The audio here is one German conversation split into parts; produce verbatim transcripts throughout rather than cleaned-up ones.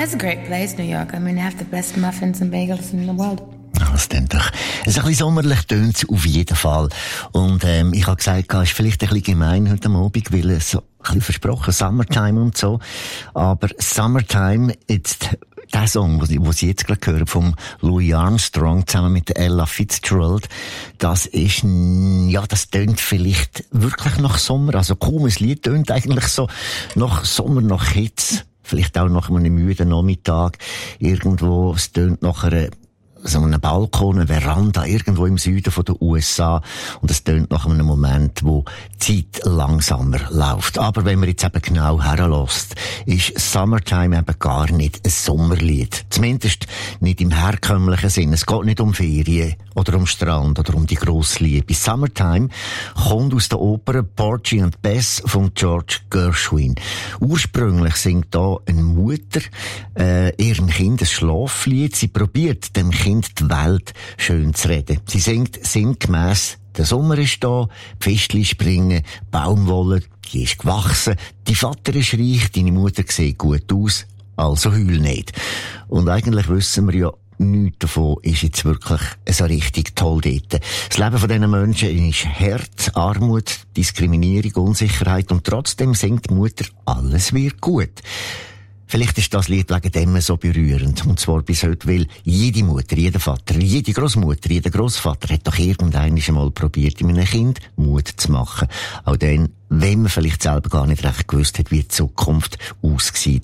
That's a great place, New York. I mean, they have the best muffins and bagels in the world. Das tönt doch. Es ist ein bisschen sommerlich, tönt es auf jeden Fall. Und, ähm, ich habe gesagt, es ist vielleicht ein bisschen gemein heute Abend, weil es so ein bisschen versprochen, Summertime und so. Aber Summertime, jetzt, der Song, den Sie jetzt gerade hören, vom Louis Armstrong zusammen mit der Ella Fitzgerald, das ist, ja, das tönt vielleicht wirklich nach Sommer. Also kaum ein Lied tönt eigentlich so nach Sommer, nach Hitze. Vielleicht auch nach einem müden Nachmittag. Irgendwo, es tönt nach einer, so einem Balkon, eine Veranda, irgendwo im Süden von den U S A. Und es tönt nach einem Moment, wo die Zeit langsamer läuft. Aber wenn man jetzt eben genau herlässt, ist Summertime eben gar nicht ein Sommerlied. Zumindest nicht im herkömmlichen Sinn. Es geht nicht um Ferien oder um Strand oder um die grosse Liebe. Summertime kommt aus der Oper Porgy and Bess von George Gershwin. Ursprünglich singt da eine Mutter äh, ihrem Kind ein Schlaflied. Sie probiert dem Kind die Welt schön zu reden. Sie singt sinngemäss: der Sommer ist da, die Festli springen, Baumwolle, die ist gewachsen, dein Vater ist reich, deine Mutter sieht gut aus, also heul nicht. Und eigentlich wissen wir ja, nichts davon ist jetzt wirklich so richtig toll dort. Das Leben von diesen Menschen ist hart, Armut, Diskriminierung, Unsicherheit, und trotzdem singt die Mutter, alles wird gut. Vielleicht ist das Lied wegen dem so berührend. Und zwar bis heute, weil jede Mutter, jeder Vater, jede Großmutter, jeder Großvater hat doch irgendwann einmal probiert, in einem Kind Mut zu machen. Auch dann, wenn man vielleicht selber gar nicht recht gewusst hat, wie die Zukunft aussieht.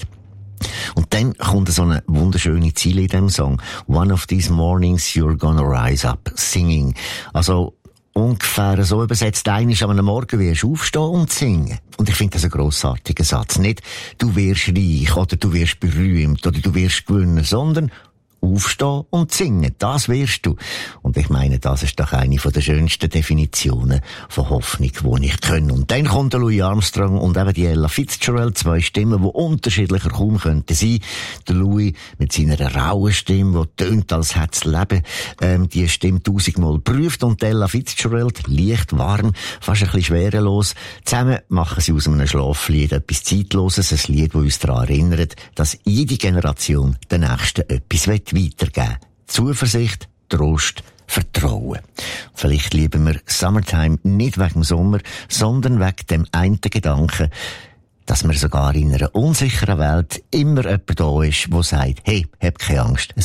Und dann kommt so eine wunderschöne Ziele in diesem Song. One of these mornings you're gonna rise up singing. Also, ungefähr so übersetzt, einisch an einem Morgen wirst du aufstehen und singen. Und ich finde das ein grossartiger Satz. Nicht, du wirst reich oder du wirst berühmt oder du wirst gewinnen, sondern aufstehen und singen. Das wirst du. Und ich meine, das ist doch eine von der schönsten Definitionen von Hoffnung, die ich kenne. Und dann kommt der Louis Armstrong und eben die Ella Fitzgerald, zwei Stimmen, die unterschiedlicher kaum könnten sein. Der Louis mit seiner rauen Stimme, die tönt, als hätte das Leben ähm, die Stimme tausendmal geprüft, und die Ella Fitzgerald, leicht, warm, fast ein bisschen schwerelos. Zusammen machen sie aus einem Schlaflied etwas Zeitloses, ein Lied, das uns daran erinnert, dass jede Generation der nächsten etwas weitergeben. Zuversicht, Trost, Vertrauen. Vielleicht lieben wir Summertime nicht wegen dem Sommer, sondern wegen dem einen Gedanken, dass man sogar in einer unsicheren Welt immer jemand da ist, der sagt, hey, hab keine Angst, es